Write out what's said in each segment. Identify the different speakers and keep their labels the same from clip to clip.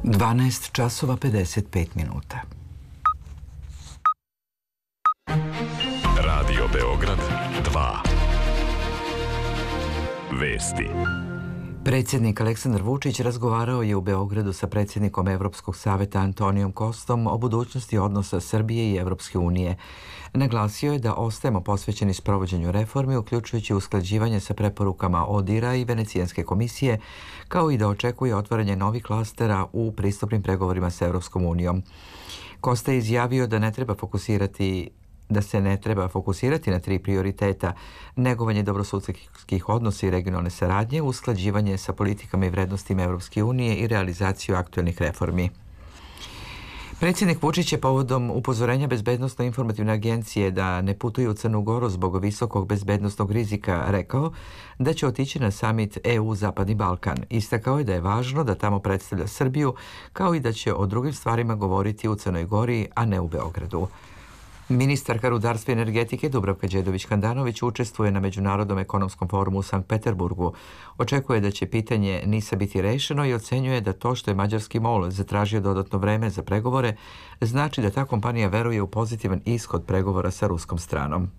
Speaker 1: 12 časova 55 minuta.
Speaker 2: Radio Beograd 2. Vesti.
Speaker 1: Predsjednik Aleksandar Vučić razgovarao je u Beogradu sa predsjednikom Evropskog saveta Antonijom Kostom o budućnosti odnosa Srbije i Evropske unije. Naglasio je da ostajemo posvećeni sprovođenju reformi, uključujući usklađivanje sa preporukama ODIHR-a i Venecijanske komisije, kao i da očekuje otvaranje novih klastera u pristupnim pregovorima sa Evropskom unijom. Kosta je izjavio da se ne treba fokusirati na 3 prioriteta: negovanje dobrosusedskih odnosa i regionalne saradnje, usklađivanje sa politikama i vrednostima Evropske unije i realizaciju aktuelnih reformi. Predsjednik Vučić je povodom upozorenja Bezbednosno-informativne agencije da ne putuju u Crnu Goru zbog visokog bezbednosnog rizika rekao da će otići na samit EU Zapadni Balkan. Istakao je da je važno da tamo predstavlja Srbiju, kao i da će o drugim stvarima govoriti u Crnoj Gori, a ne u Beogradu. Ministarka rudarstva i energetike Dubravka Đedović-Handanović učestvuje na Međunarodnom ekonomskom forumu u Sankt Peterburgu. Očekuje da će pitanje NIS-a biti rešeno i ocenjuje da to što je mađarski MOL zatražio dodatno vreme za pregovore znači da ta kompanija veruje u pozitivan ishod pregovora sa ruskom stranom.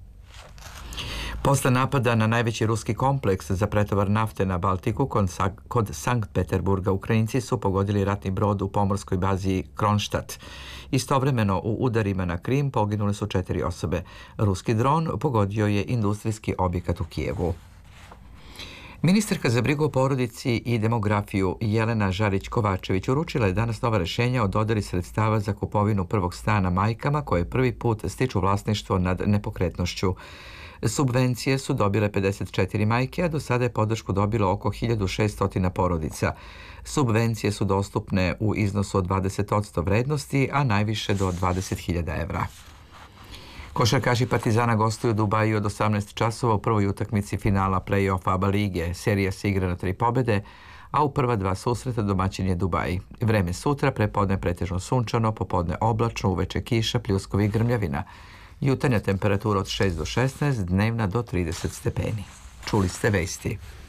Speaker 1: Posle napada na najveći ruski kompleks za pretovar nafte na Baltiku kod Sankt Peterburga, Ukrajinci su pogodili ratni brod u pomorskoj bazi Kronštat. Istovremeno u udarima na Krim poginule su 4 osobe. Ruski dron pogodio je industrijski objekat u Kijevu. Ministarka za brigu o porodici i demografiju Jelena Žarić-Kovačević uručila je danas nova rešenja o dodeli sredstava za kupovinu prvog stana majkama koje prvi put stiču vlasništvo nad nepokretnošću. Subvencije su dobile 54 majke, a do sada je podršku dobilo oko 1600 porodica. Subvencije su dostupne u iznosu od 20% vrednosti, a najviše do 20.000 evra. Košarkaši Partizana gostuju u Dubaju od 18 časova u prvoj utakmici finala play-off ABA lige. Serija se igra na 3 pobede, a u prva 2 susreta domaćin je Dubaj. Vreme sutra, prepodne pretežno sunčano, popodne oblačno, uveče kiša, pljuskovi i grmljavina. Jutarnja temperatura od 6 do 16, dnevna do 30 stepeni. Čuli ste vesti.